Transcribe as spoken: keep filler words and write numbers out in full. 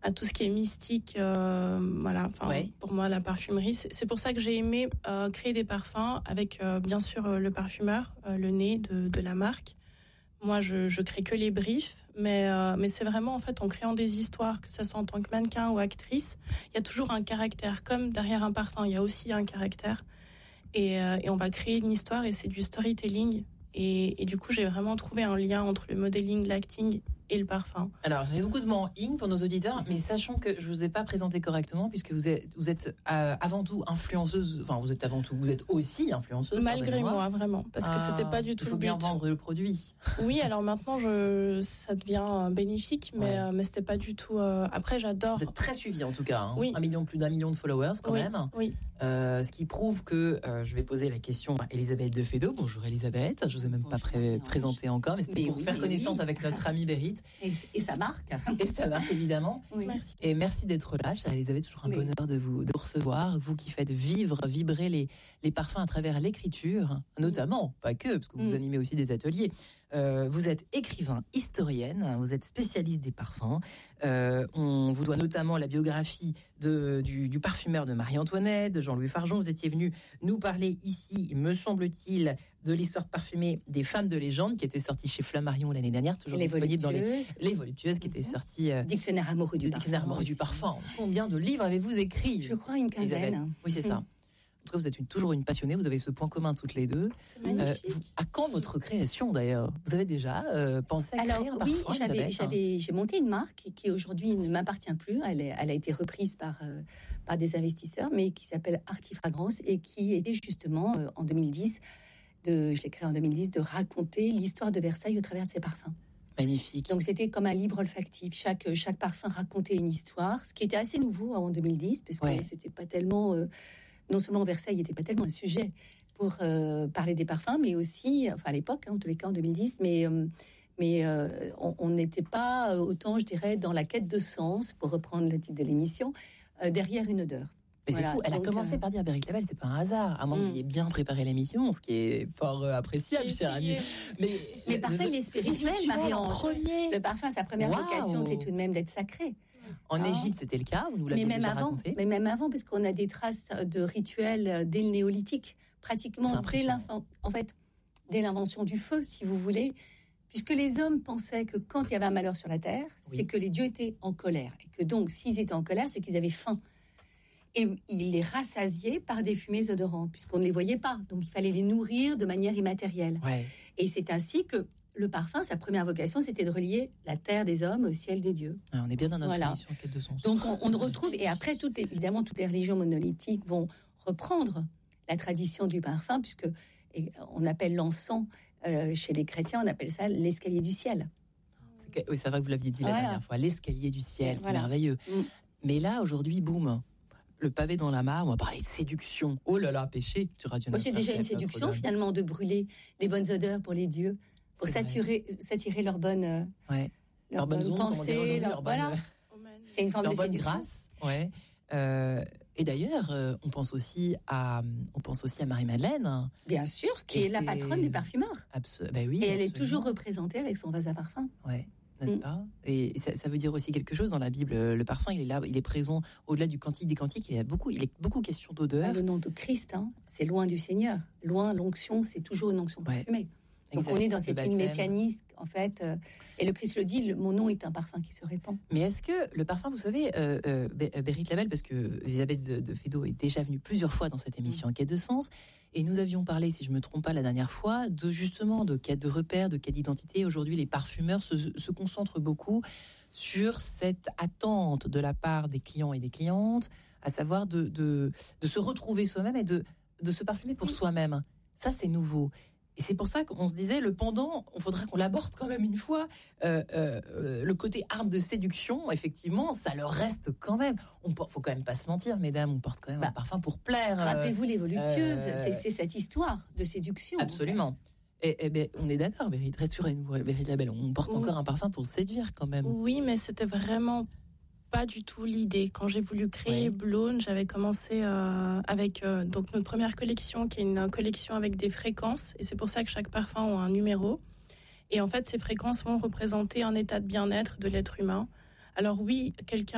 à tout ce qui est mystique. Euh, voilà. Enfin, ouais. Pour moi, la parfumerie, c'est, c'est pour ça que j'ai aimé euh, créer des parfums avec, euh, bien sûr, euh, le parfumeur, euh, le nez de, de la marque. Moi, je, je crée que les briefs, mais, euh, mais c'est vraiment, en fait, en créant des histoires, que ce soit en tant que mannequin ou actrice, il y a toujours un caractère. Comme derrière un parfum, il y a aussi un caractère. Et, euh, et on va créer une histoire et c'est du storytelling. Et, et du coup, j'ai vraiment trouvé un lien entre le modeling, l'acting et le parfum. Alors, ça fait beaucoup de mots en ing pour nos auditeurs, mais sachant que je vous ai pas présenté correctement, puisque vous êtes, vous êtes euh, avant tout influenceuse, enfin, vous êtes avant tout, vous êtes aussi influenceuse. Malgré moi, vraiment, parce que ah, c'était pas du tout le but. Il faut bien vendre le produit. Oui, alors maintenant, je, ça devient bénéfique, mais, ouais. euh, mais c'était pas du tout... Euh... Après, j'adore... Vous êtes très suivi, en tout cas. Hein. Oui. Un million, plus d'un million de followers, quand oui. même. Oui. Euh, ce qui prouve que, euh, je vais poser la question à Elisabeth de Fédot. Bonjour Elisabeth, je vous ai même pas pré- présentée encore, mais c'était mais pour oui, faire connaissance oui. avec notre amie Berit. Et, et sa marque. Et sa marque, évidemment. Oui. Merci. Et merci d'être là, chère Elisabeth, toujours un oui. bonheur de vous, de vous recevoir. Vous qui faites vivre, vibrer les, les parfums à travers l'écriture, notamment, pas que, parce que vous mm. animez aussi des ateliers. Euh, vous êtes écrivain, historienne, vous êtes spécialiste des parfums. Euh, on vous doit notamment la biographie de, du, du parfumeur de Marie-Antoinette, de Jean-Louis Fargeon. Vous étiez venu nous parler ici, me semble-t-il, de l'histoire parfumée des femmes de légende qui était sortie chez Flammarion l'année dernière, toujours les disponible dans les les voluptueuses qui mm-hmm. était sortie. Euh, Dictionnaire amoureux du le dictionnaire parfum. amoureux du parfum. Combien de livres avez-vous écrit? Je crois une quinzaine. Elisabeth. Oui, c'est mm. ça. En tout cas, vous êtes une, toujours une passionnée, vous avez ce point commun toutes les deux. C'est magnifique. Euh, vous, à quand votre création d'ailleurs? Vous avez déjà euh, pensé à Alors, créer un oui, parfum? j'avais, j'avais, j'ai monté une marque qui, qui aujourd'hui ne m'appartient plus. Elle, est, elle a été reprise par, euh, par des investisseurs, mais qui s'appelle Artifragrance et qui était justement euh, en deux mille dix, de, je l'ai créée en deux mille dix, de raconter l'histoire de Versailles au travers de ses parfums. Magnifique. Donc c'était comme un livre olfactif. Chaque, chaque parfum racontait une histoire, ce qui était assez nouveau en deux mille dix, parce que ouais. c'était pas tellement... Euh, non seulement Versailles n'était pas tellement un sujet pour euh, parler des parfums, mais aussi, enfin à l'époque, hein, en tous les cas en deux mille dix, mais, euh, mais euh, on n'était pas autant, je dirais, dans la quête de sens, pour reprendre le titre de l'émission, euh, derrière une odeur. Mais voilà, c'est fou, elle donc, a commencé euh... par dire Berit Label, c'est pas un hasard, à moins mm. qu'il ait bien préparé l'émission, ce qui est fort euh, appréciable, cher ami. Mais le parfum, il est spirituel, Marie-Ange. Le parfum, sa première wow. vocation, c'est tout de même d'être sacré. En ah. Égypte, c'était le cas, vous nous l'avez mais même déjà avant, raconté. Mais même avant, parce qu'on a des traces de rituels dès le néolithique, pratiquement dès, en fait, dès l'invention du feu, si vous voulez, puisque les hommes pensaient que quand il y avait un malheur sur la terre, oui. c'est que les dieux étaient en colère, et que donc, s'ils étaient en colère, c'est qu'ils avaient faim. Et ils les rassasiaient par des fumées odorantes, puisqu'on ne les voyait pas, donc il fallait les nourrir de manière immatérielle. Ouais. Et c'est ainsi que le parfum, sa première vocation, c'était de relier la terre des hommes au ciel des dieux. Ah, on est bien dans notre voilà. émission quête de sens. Donc on, on retrouve, et après, tout, évidemment, toutes les religions monolithiques vont reprendre la tradition du parfum, puisque et, on appelle l'encens, euh, chez les chrétiens, on appelle ça l'escalier du ciel. C'est que, oui, c'est vrai que vous l'aviez dit voilà. la dernière fois, l'escalier du ciel, c'est voilà. merveilleux. Mm. Mais là, aujourd'hui, boum, le pavé dans la mare, on va parler de séduction. Oh là là, péché sur Radio Moi, c'est déjà une séduction, finalement, de brûler des bonnes odeurs pour les dieux. Pour s'attirer, s'attirer leur bonne, euh, ouais. leur, leur bonne, bonne pensée, leur, leur bonne, voilà. C'est une forme leur de bonne séduction. grâce. Ouais. Euh, et d'ailleurs, euh, on pense aussi à, on pense aussi à Marie-Madeleine. Bien sûr, qui est, est la patronne des parfumeurs. Absolument. Ben oui. Et elle absolument. est toujours représentée avec son vase à parfum. Ouais. N'est-ce mm. pas? Et ça, ça veut dire aussi quelque chose dans la Bible. Le parfum, il est là, il est présent au-delà du cantique des cantiques. Il y a beaucoup, il est beaucoup question d'odeur. Ah, le nom de Christ, hein, c'est loin du Seigneur. Loin, l'onction, c'est toujours une onction parfumée. Ouais. Donc exact, on est dans cette ligne messianique, en fait. Euh, et le Christ le dit, le, mon nom est un parfum qui se répand. Mais est-ce que le parfum, vous savez, euh, euh, Berit Label, parce que Elisabeth de, de Fédot est déjà venue plusieurs fois dans cette émission mmh. en quête de sens, et nous avions parlé, si je ne me trompe pas la dernière fois, de justement de quête de repères, de quête d'identité. Aujourd'hui, les parfumeurs se, se concentrent beaucoup sur cette attente de la part des clients et des clientes, à savoir de, de, de se retrouver soi-même et de, de se parfumer pour soi-même. Ça, c'est nouveau. Et c'est pour ça qu'on se disait, le pendant, il faudra qu'on l'aborde quand même une fois. Euh, euh, le côté arme de séduction, effectivement, ça leur reste quand même. Il ne faut quand même pas se mentir, mesdames, on porte quand même bah, un parfum pour plaire. Rappelez-vous les voluptueuses, euh, c'est, c'est cette histoire de séduction. Absolument. En fait. Et, et ben, on est d'accord, Berit, rassurez-nous, Berit Label, on porte oui. encore un parfum pour séduire quand même. Oui, mais c'était vraiment pas du tout l'idée. Quand j'ai voulu créer oui. Blonde, j'avais commencé euh, avec euh, donc notre première collection, qui est une collection avec des fréquences, et c'est pour ça que chaque parfum a un numéro. Et en fait, ces fréquences vont représenter un état de bien-être de l'être humain. Alors oui, quelqu'un